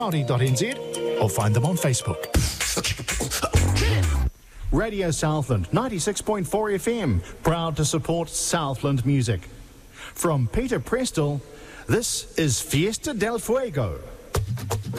or find them on Facebook. Radio Southland 96.4 FM, proud to support Southland music. From Peter Prestel, this is Fiesta del Fuego.